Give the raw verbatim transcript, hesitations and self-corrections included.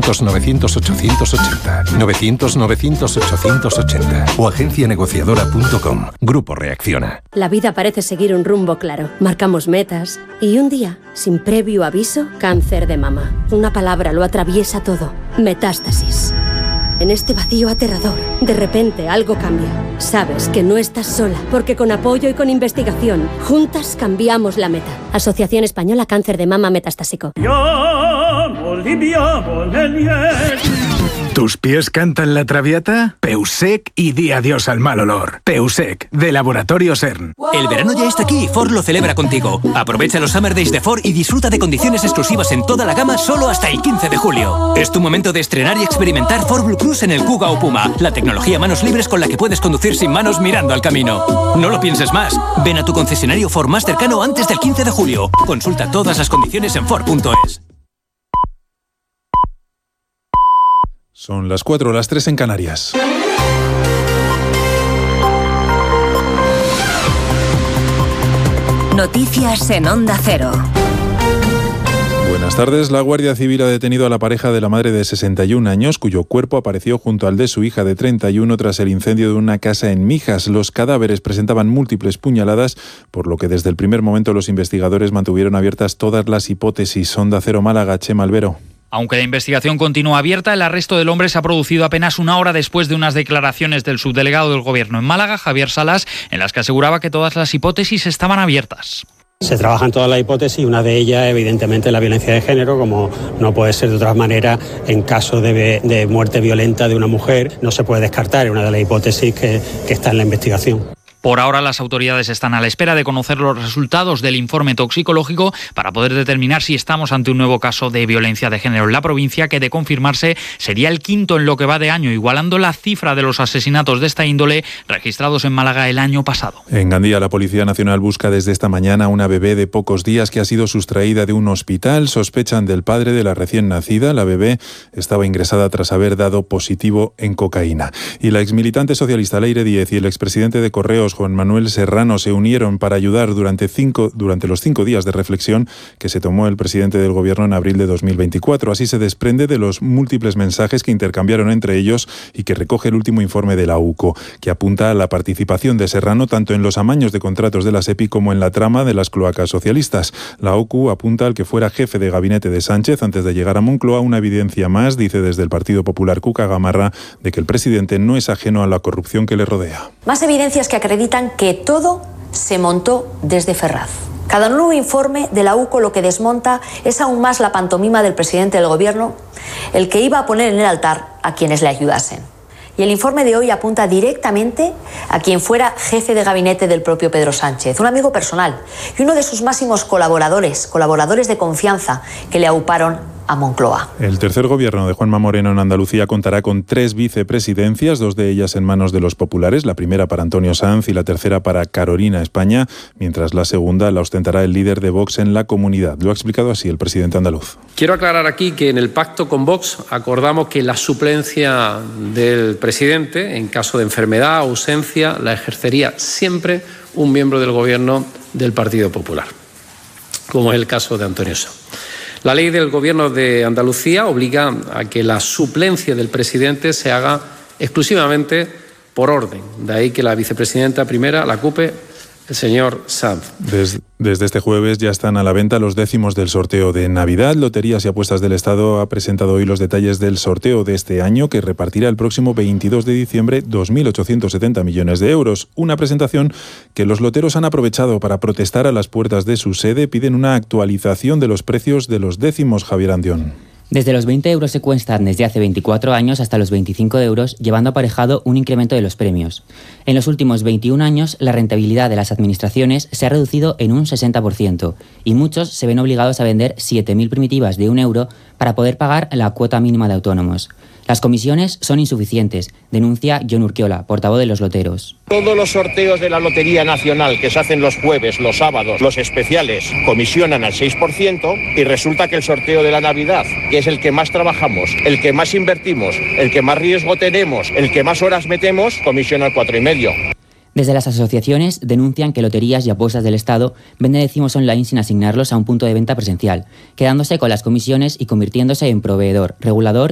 novecientos novecientos ochocientos ochenta. novecientos novecientos ochocientos ochenta. O agencia negociadora punto com. Grupo Reacciona. La vida parece seguir un rumbo claro. Marcamos metas y un día, sin previo aviso, cáncer de mama. Una palabra lo atraviesa todo. Metástasis. En este vacío aterrador, de repente algo cambia. Sabes que no estás sola, porque con apoyo y con investigación, juntas cambiamos la meta. Asociación Española Cáncer de Mama Metastásico. ¿Tus pies cantan la Traviata? Peusec y di adiós al mal olor. Peusec, de Laboratorio CERN. El verano ya está aquí y Ford lo celebra contigo. Aprovecha los Summer Days de Ford y disfruta de condiciones exclusivas en toda la gama solo hasta el quince de julio. Es tu momento de estrenar y experimentar Ford Blue Cruise en el Kuga o Puma, la tecnología manos libres con la que puedes conducir sin manos mirando al camino. No lo pienses más. Ven a tu concesionario Ford más cercano antes del quince de julio. Consulta todas las condiciones en Ford punto es. Son las cuatro, las tres en Canarias. Noticias en Onda Cero. Buenas tardes. La Guardia Civil ha detenido a la pareja de la madre de sesenta y un años, cuyo cuerpo apareció junto al de su hija de treinta y uno tras el incendio de una casa en Mijas. Los cadáveres presentaban múltiples puñaladas, por lo que desde el primer momento los investigadores mantuvieron abiertas todas las hipótesis. Onda Cero Málaga, Chema Albero. Aunque la investigación continúa abierta, el arresto del hombre se ha producido apenas una hora después de unas declaraciones del subdelegado del Gobierno en Málaga, Javier Salas, en las que aseguraba que todas las hipótesis estaban abiertas. Se trabajan todas las hipótesis, una de ellas evidentemente la violencia de género, como no puede ser de otra manera en caso de, de muerte violenta de una mujer, no se puede descartar, es una de las hipótesis que, que está en la investigación. Por ahora, las autoridades están a la espera de conocer los resultados del informe toxicológico para poder determinar si estamos ante un nuevo caso de violencia de género en la provincia, que de confirmarse sería el quinto en lo que va de año, igualando la cifra de los asesinatos de esta índole registrados en Málaga el año pasado. En Gandía, la Policía Nacional busca desde esta mañana a una bebé de pocos días que ha sido sustraída de un hospital. Sospechan del padre de la recién nacida. La bebé estaba ingresada tras haber dado positivo en cocaína. Y la exmilitante socialista Leire Díez y el expresidente de Correos, Juan Manuel Serrano, se unieron para ayudar durante, cinco, durante los cinco días de reflexión que se tomó el presidente del Gobierno en abril de dos mil veinticuatro. Así se desprende de los múltiples mensajes que intercambiaron entre ellos y que recoge el último informe de la U C O, que apunta a la participación de Serrano tanto en los amaños de contratos de la SEPI como en la trama de las cloacas socialistas. La U C O apunta al que fuera jefe de gabinete de Sánchez antes de llegar a Moncloa, una evidencia más, dice desde el Partido Popular Cuca Gamarra, de que el presidente no es ajeno a la corrupción que le rodea. Más evidencias que acreditan que todo se montó desde Ferraz. Cada nuevo informe de la U C O lo que desmonta es aún más la pantomima del presidente del Gobierno, el que iba a poner en el altar a quienes le ayudasen. Y el informe de hoy apunta directamente a quien fuera jefe de gabinete del propio Pedro Sánchez, un amigo personal y uno de sus máximos colaboradores, colaboradores de confianza que le auparon a Moncloa. El tercer gobierno de Juanma Moreno en Andalucía contará con tres vicepresidencias, dos de ellas en manos de los populares, la primera para Antonio Sanz y la tercera para Carolina España, mientras la segunda la ostentará el líder de Vox en la comunidad. Lo ha explicado así el presidente andaluz. Quiero aclarar aquí que en el pacto con Vox acordamos que la suplencia del presidente, en caso de enfermedad o ausencia, la ejercería siempre un miembro del gobierno del Partido Popular, como es el caso de Antonio Sanz. La ley del Gobierno de Andalucía obliga a que la suplencia del presidente se haga exclusivamente por orden. De ahí que la vicepresidenta primera la ocupe el señor Sanz. Desde, desde este jueves ya están a la venta los décimos del sorteo de Navidad. Loterías y Apuestas del Estado ha presentado hoy los detalles del sorteo de este año, que repartirá el próximo veintidós de diciembre dos mil ochocientos setenta millones de euros. Una presentación que los loteros han aprovechado para protestar a las puertas de su sede. Piden una actualización de los precios de los décimos, Javier Andión. Desde los veinte euros se cuestan desde hace veinticuatro años hasta los veinticinco euros, llevando aparejado un incremento de los premios. En los últimos veintiún años, la rentabilidad de las administraciones se ha reducido en un sesenta por ciento y muchos se ven obligados a vender siete mil primitivas de un euro para poder pagar la cuota mínima de autónomos. Las comisiones son insuficientes, denuncia John Urquiola, portavoz de los loteros. Todos los sorteos de la Lotería Nacional que se hacen los jueves, los sábados, los especiales, comisionan al seis por ciento y resulta que el sorteo de la Navidad, que es el que más trabajamos, el que más invertimos, el que más riesgo tenemos, el que más horas metemos, comisiona al cuatro y medio. Desde las asociaciones denuncian que Loterías y Apuestas del Estado venden décimos online sin asignarlos a un punto de venta presencial, quedándose con las comisiones y convirtiéndose en proveedor, regulador